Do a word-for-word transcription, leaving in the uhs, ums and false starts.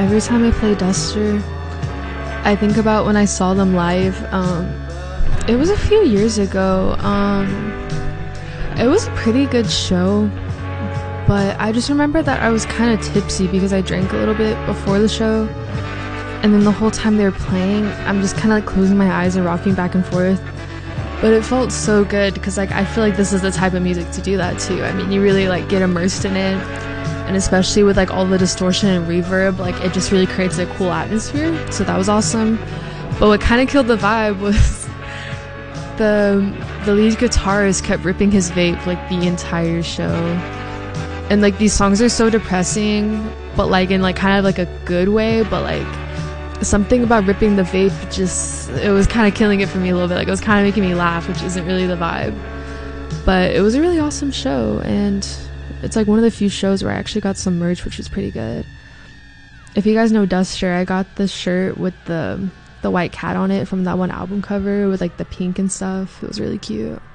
Every time I play Duster, I think about when I saw them live. Um, it was a few years ago. Um, it was a pretty good show, but I just remember that I was kind of tipsy because I drank a little bit before the show, and then the whole time they were playing, I'm just kind of like closing my eyes and rocking back and forth. But it felt so good because like I feel like this is the type of music to do that too. I mean, you really like get immersed in it, and especially with like all the distortion and reverb, like it just really creates a cool atmosphere. So that was awesome. But what kind of killed the vibe was the the lead guitarist kept ripping his vape like the entire show. And like these songs are so depressing, but like in like kind of like a good way, but like something about ripping the vape just, it was kind of killing it for me a little bit. Like it was kind of making me laugh, which isn't really the vibe. But it was a really awesome show, and it's like one of the few shows where I actually got some merch, which was pretty good. If you guys know Duster, I got this shirt with the the white cat on it from that one album cover with like the pink and stuff. It was really cute.